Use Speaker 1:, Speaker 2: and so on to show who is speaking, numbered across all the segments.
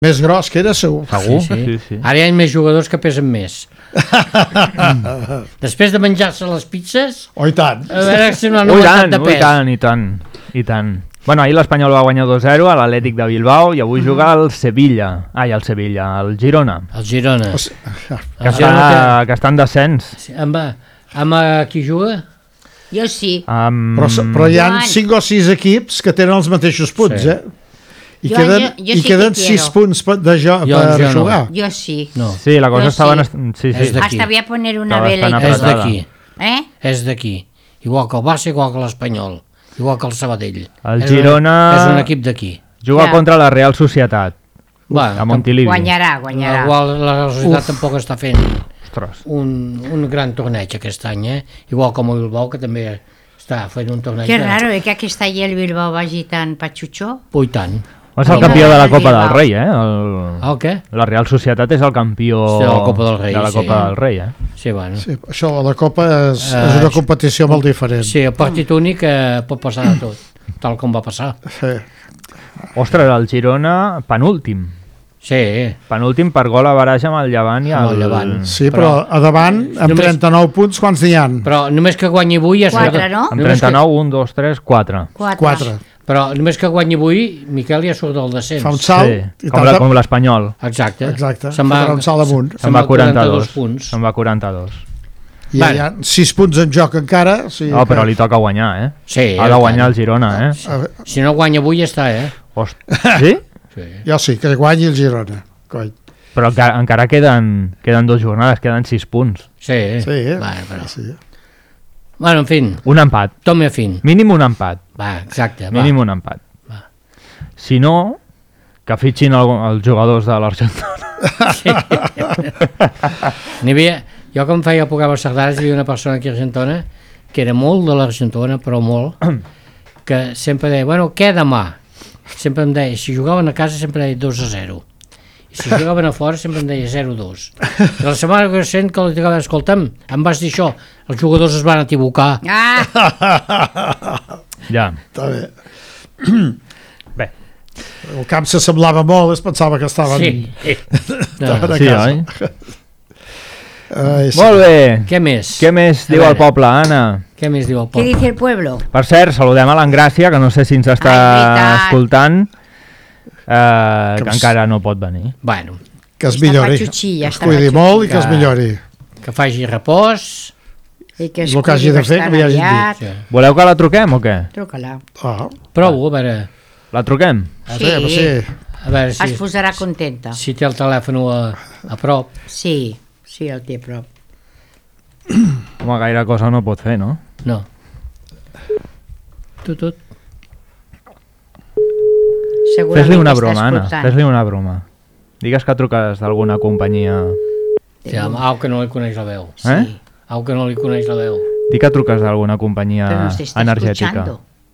Speaker 1: Més gros que era, segur.
Speaker 2: Sí. Ara hi ha més jugadors que pesen més. Després de menjar-se les pizzas...
Speaker 1: I tant.
Speaker 2: A veure si no han augmentat de pes.
Speaker 3: I tant. Bueno, ahir l'Espanyol va guanyar 2-0 a l'Atlètic de Bilbao i avui juga al Sevilla. El Girona.
Speaker 2: El Girona.
Speaker 3: Que està en descens.
Speaker 2: Sí, amb qui juga?
Speaker 4: Jo sí.
Speaker 1: Però hi ha 5 o 6 equips que tenen els mateixos punts, I queden 6 punts per jugar.
Speaker 4: Jo sí.
Speaker 3: Sí, la cosa estava...
Speaker 4: Hasta voy a poner una vela.
Speaker 2: És d'aquí. És d'aquí. Igual que el Barça, igual que l'Espanyol. Igual que el Sabadell.
Speaker 3: El Girona...
Speaker 2: És un equip d'aquí.
Speaker 3: Juga contra la Real Societat. A Montilivi.
Speaker 4: Guanyarà.
Speaker 2: Igual la Real Societat tampoc està fent un gran torneig aquest any, Igual com el Bilbao, que també està fent un torneig.
Speaker 4: Que raro, que aquest any el Bilbao vagi tan patxutxó.
Speaker 2: I tant.
Speaker 3: És el campió de la Copa del Rei,
Speaker 2: El què?
Speaker 3: La Real Societat és el campió
Speaker 2: de la Copa del Rei.
Speaker 3: Sí,
Speaker 2: bueno.
Speaker 1: Sí, això, la Copa és una competició molt diferent.
Speaker 2: Sí, el partit únic pot passar de tot, tal com va passar.
Speaker 1: Sí.
Speaker 3: Ostres, el Girona, penúltim.
Speaker 2: Sí.
Speaker 3: Penúltim per gol a baraja amb el Llevant i el
Speaker 2: Llevant.
Speaker 1: Sí, però a davant, amb 39 punts, quants n'hi ha?
Speaker 2: Però només que guanyi avui...
Speaker 4: 4, no?
Speaker 3: Amb 39, 1, 2, 3, 4.
Speaker 1: 4.
Speaker 2: Però només que guanyi avui, Miquel ja surt del descens.
Speaker 1: Fa un salt.
Speaker 3: Sí, com l'Espanyol.
Speaker 2: Exacte.
Speaker 1: Se'n va un salt amunt.
Speaker 3: Se'n va 42 punts. Se'n va 42.
Speaker 1: I hi ha 6 punts en joc encara.
Speaker 3: Però li toca guanyar,
Speaker 2: Sí.
Speaker 3: Ha de guanyar el Girona,
Speaker 2: Si no guanya avui ja està,
Speaker 3: Sí?
Speaker 1: Jo sí, que guanyi el Girona. Coi.
Speaker 3: Però encara queden 2 jornades, queden 6 punts.
Speaker 2: Sí. Bueno, en fin.
Speaker 3: Un empat.
Speaker 2: Tome a fin.
Speaker 3: Mínim un empat.
Speaker 2: Va, exacte.
Speaker 3: Mínim un empat.
Speaker 2: Va.
Speaker 3: Si no, que fitxin els jugadors de l'Argentina.
Speaker 2: Sí. Jo quan feia el programa Sardanes hi havia una persona aquí a Argentona que era molt de l'Argentona, però molt, que sempre deia, bueno, què demà? Sempre em deia, si jugaven a casa sempre deia 2-0. I si jugaven a fora sempre em deia 0-2. I la setmana que sent que li digava, escolta'm, em vas dir això, els jugadors es van equivocar.
Speaker 3: Ja.
Speaker 1: Està bé.
Speaker 3: Bé.
Speaker 1: El camp s'assemblava molt, es pensava que estaven...
Speaker 2: Sí.
Speaker 1: Estaven a casa.
Speaker 3: Sí. Molt bé.
Speaker 2: Què més?
Speaker 3: Què més diu el poble, Anna?
Speaker 2: Què més diu el
Speaker 4: poble? Què dice el pueblo?
Speaker 3: Per cert, saludem a l'Engràcia, que no sé si ens està escoltant, que encara no pot venir.
Speaker 2: Bueno.
Speaker 1: Que es millori. Que es cuidi molt i que es millori.
Speaker 2: Que faci repòs.
Speaker 4: I que es
Speaker 1: el que hagi de fer, que li hagi dit.
Speaker 3: Voleu que la truquem o què?
Speaker 4: Truca-la.
Speaker 2: Prou, a veure.
Speaker 3: La truquem?
Speaker 4: Sí.
Speaker 2: A veure si...
Speaker 4: Es posarà contenta.
Speaker 2: Si té el telèfon a prop.
Speaker 4: Sí, el té a prop.
Speaker 3: Home, gaire cosa no pot fer, no?
Speaker 2: No. Tot.
Speaker 3: Fes-li una broma, Anna, fes-li una broma. Digues que truques d'alguna companyia...
Speaker 2: Sí, au que no li coneix la veu.
Speaker 4: Sí.
Speaker 2: Au que no li coneix la veu.
Speaker 3: Dic que truques d'alguna companyia energètica.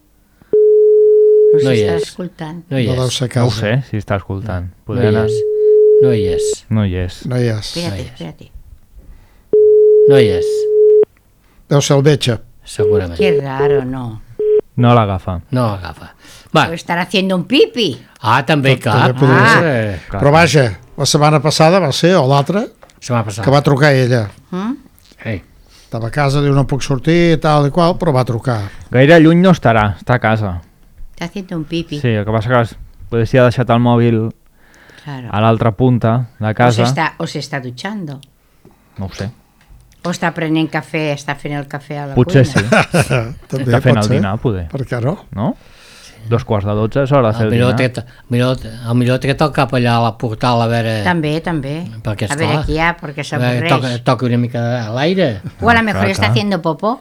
Speaker 4: No hi és.
Speaker 2: No hi és.
Speaker 3: No ho sé, si està escoltant.
Speaker 2: No hi és.
Speaker 3: No hi és.
Speaker 4: Espérate.
Speaker 2: No hi és.
Speaker 1: Deu ser el metge.
Speaker 2: Segurament.
Speaker 4: Qué raro, no.
Speaker 3: No l'agafa.
Speaker 4: Va. O estar haciendo un pipi.
Speaker 2: També, clar.
Speaker 1: Però vaja, la setmana passada va ser, o l'altra, que va trucar ella. Estava a casa, diu no puc sortir, tal i qual, però va trucar.
Speaker 3: Gaire lluny no estarà, està a casa.
Speaker 4: Está haciendo un pipi.
Speaker 3: Sí, el que passa que potser si ha deixat el mòbil a l'altra punta de casa.
Speaker 4: O se está duchando.
Speaker 3: No ho sé.
Speaker 4: O està prenent cafè, està fent el cafè a la
Speaker 3: potser
Speaker 4: cuina.
Speaker 3: Potser sí. Està fent el dinar, poder.
Speaker 1: Per què no?
Speaker 3: No? 2:45 és hora de fer el dinar.
Speaker 2: El millor té el cap allà a la portal a veure...
Speaker 4: També.
Speaker 2: Perquè,
Speaker 4: a veure qui hi ha, perquè s'avorreix.
Speaker 2: Toca una mica a l'aire.
Speaker 4: O a lo mejor està haciendo popó.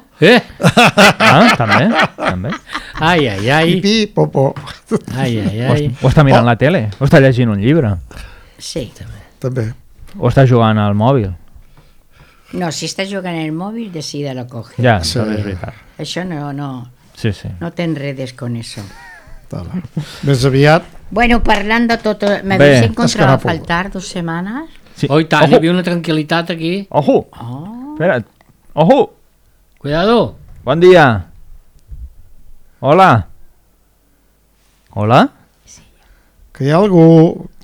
Speaker 3: També.
Speaker 2: Ai.
Speaker 1: Pipí, popó.
Speaker 2: Ai.
Speaker 3: O està mirant la tele, o està llegint un llibre.
Speaker 4: Sí.
Speaker 1: També.
Speaker 3: O està jugant al mòbil.
Speaker 4: No, si està jugant el mòvil, de seguida lo coge.
Speaker 3: Ja, és veritat.
Speaker 4: Això no.
Speaker 3: Sí.
Speaker 4: No te enredes con eso.
Speaker 1: Més aviat.
Speaker 4: Bueno, parlant de tot, me habéis encontrado a faltar 2 semanas.
Speaker 2: Sí. Oh, i tant, hi havia una tranquil·litat aquí.
Speaker 3: Ojo! Espera't. Ojo!
Speaker 2: Cuidado!
Speaker 3: Bon dia! Hola?
Speaker 1: Que hi ha algú